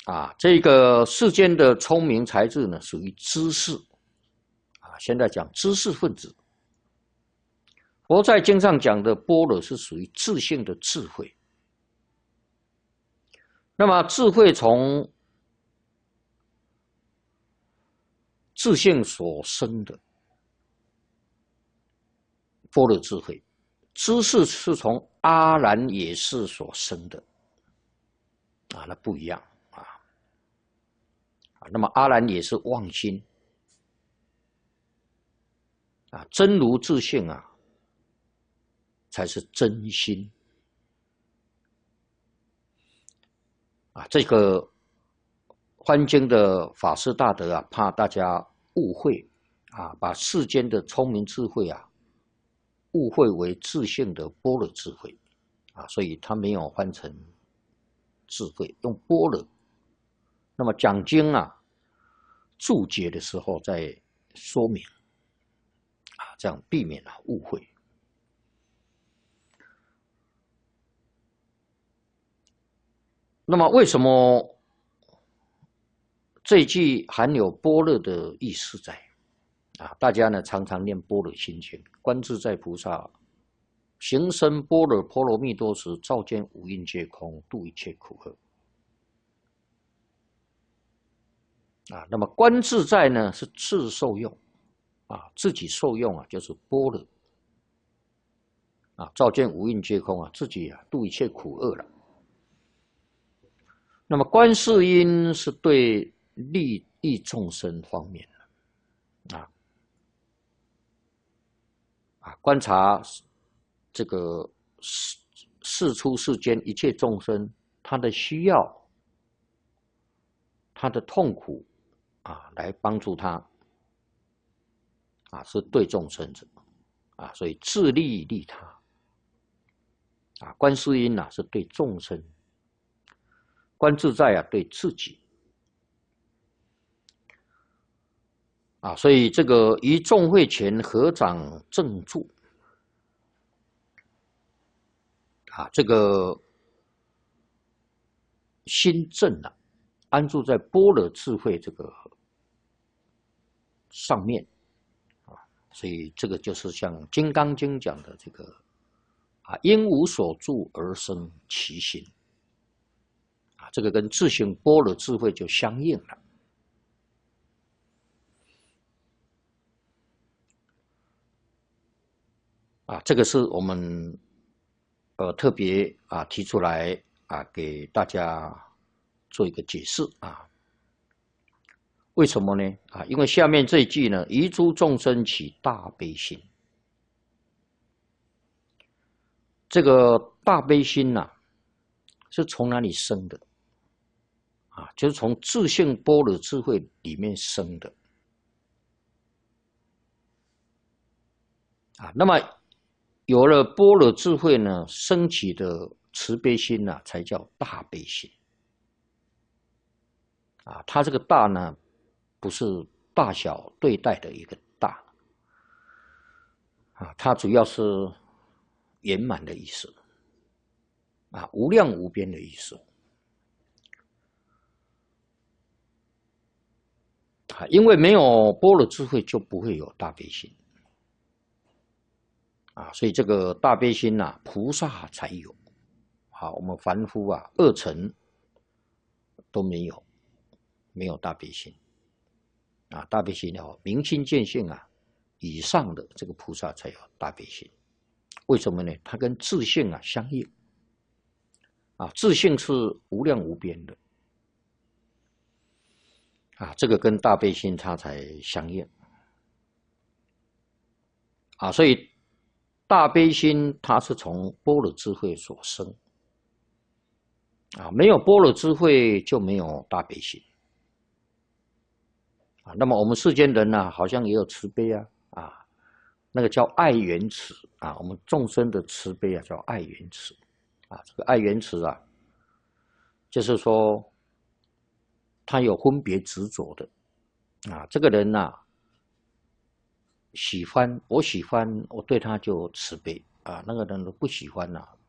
这个世间的聪明才智呢，属于知识现在讲知识分子。佛在经上讲的般若是属于自性的智慧。那么智慧从自性所生的般若智慧，知识是从阿兰也是所生的那不一样那么阿兰也是妄心真如自性才是真心这个翻经的法师大德怕大家误会把世间的聪明智慧误会为自性的般若智慧所以他没有翻成智慧，用般若。那么讲经注解的时候再说明这样避免误会。那么为什么这一句含有般若的意思在大家呢常常念般若心经，观自在菩萨行深般若波罗蜜多时，照见五蕴皆空，度一切苦厄那么观自在呢是自受用自己受用就是般若照见五蕴皆空自己度一切苦厄了。那么观世音是对利益众生方面观察这个世出世间一切众生他的需要，他的痛苦来帮助他是对众生者所以自利利他观世音是对众生，观自在对自己所以这个于众会前合掌正住这个心正安住在般若智慧这个上面所以这个就是像《金刚经》讲的这个因无所住而生其心这个跟自性般若智慧就相应了这个是我们特别提出来给大家做一个解释为什么呢因为下面这一句呢，于诸众生起大悲心，这个大悲心是从哪里生的就是从自性般若智慧里面生的那么有了般若智慧呢，升起的慈悲心才叫大悲心它这个大呢不是大小对待的一个大它主要是圆满的意思无量无边的意思因为没有般若智慧就不会有大悲心所以这个大悲心菩萨才有我们凡夫二乘都没有大悲心大悲心明心见性以上的这个菩萨才有大悲心。为什么呢？它跟自性相应自性是无量无边的这个跟大悲心它才相应所以大悲心它是从般若智慧所生没有般若智慧就没有大悲心那么我们世间人好像也有慈悲那个叫爱缘慈我们众生的慈悲叫爱缘慈这个爱缘慈就是说他有分别执着的这个人喜欢我对他就慈悲那个人不喜欢